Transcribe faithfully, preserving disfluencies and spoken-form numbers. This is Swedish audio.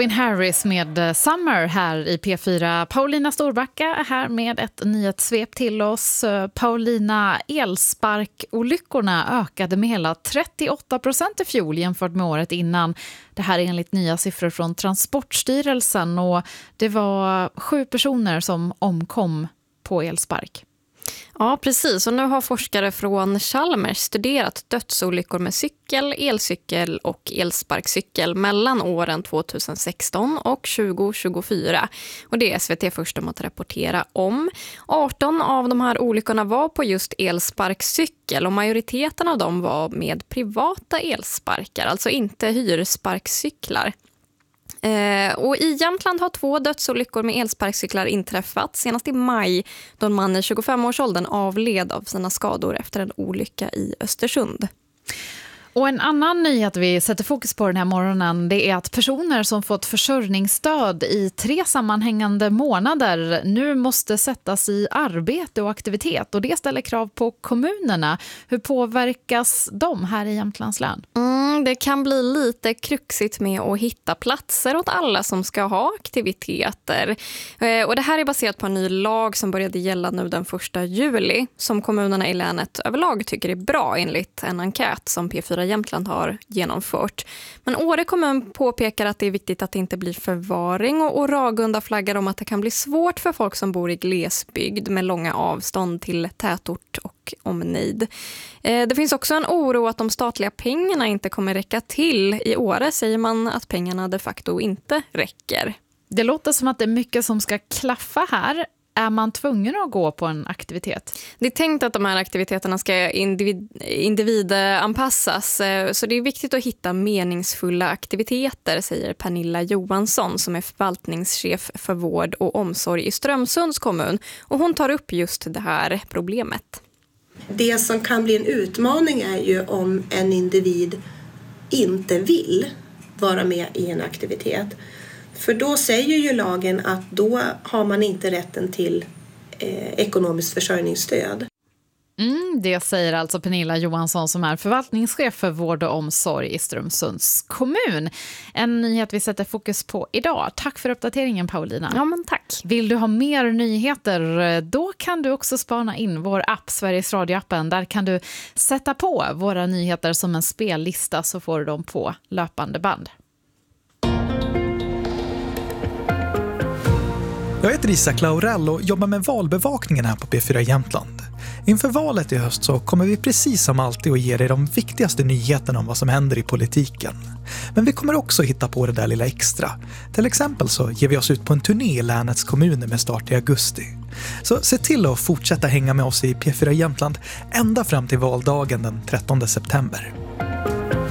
Calvin Harris med Summer här i P fyra. Paulina Storbacka är här med ett nyhetssvep till oss. Paulina, elsparkolyckorna ökade med hela trettioåtta procent i fjol jämfört med året innan. Det här är enligt nya siffror från Transportstyrelsen, och det var sju personer som omkom på elspark. Ja, precis. Och nu har forskare från Chalmers studerat dödsolyckor med cykel, elcykel och elsparkcykel mellan åren tjugohundrasexton och tjugohundratjugofyra. Och det är S V T först om att rapportera om. arton av de här olyckorna var på just elsparkcykel, och majoriteten av dem var med privata elsparkar, alltså inte hyrsparkcyklar. Eh, och i Jämtland har två dödsolyckor med elsparkcyklar inträffat, senast i maj då en man i tjugofem-årsåldern avled av sina skador efter en olycka i Östersund. Och en annan nyhet vi sätter fokus på den här morgonen, det är att personer som fått försörjningsstöd i tre sammanhängande månader nu måste sättas i arbete och aktivitet, och det ställer krav på kommunerna. Hur påverkas de här i Jämtlands län? Mm, det kan bli lite kruxigt med att hitta platser åt alla som ska ha aktiviteter. Eh, och det här är baserat på en ny lag som började gälla nu den första juli, som kommunerna i länet överlag tycker är bra enligt en enkät som P fyra Jämtland har genomfört. Men Åre kommun påpekar att det är viktigt att det inte blir förvaring, och, och Ragunda flaggar om att det kan bli svårt för folk som bor i glesbygd med långa avstånd till tätort och omnejd. Eh, det finns också en oro att de statliga pengarna inte kommer räcka till. I Åre säger man att pengarna de facto inte räcker. Det låter som att det är mycket som ska klaffa här. Är man tvungen att gå på en aktivitet? Det är tänkt att de här aktiviteterna ska individ, individanpassas, så det är viktigt att hitta meningsfulla aktiviteter, säger Pernilla Johansson som är förvaltningschef för vård och omsorg i Strömsunds kommun. Och hon tar upp just det här problemet. Det som kan bli en utmaning är ju om en individ inte vill vara med i en aktivitet. För då säger ju lagen att då har man inte rätten till eh, ekonomiskt försörjningsstöd. Mm, det säger alltså Pernilla Johansson som är förvaltningschef för vård och omsorg i Strömsunds kommun. En nyhet vi sätter fokus på idag. Tack för uppdateringen, Paulina. Ja, men tack. Vill du ha mer nyheter, då kan du också spana in vår app, Sveriges Radio-appen. Där kan du sätta på våra nyheter som en spellista, så får du dem på löpande band. Jag heter Isak Laurell och jobbar med valbevakningen här på P fyra Jämtland. Inför valet i höst så kommer vi precis som alltid att ge dig de viktigaste nyheterna om vad som händer i politiken. Men vi kommer också hitta på det där lilla extra. Till exempel så ger vi oss ut på en turné i länets kommuner med start i augusti. Så se till att fortsätta hänga med oss i P fyra Jämtland ända fram till valdagen den trettonde september.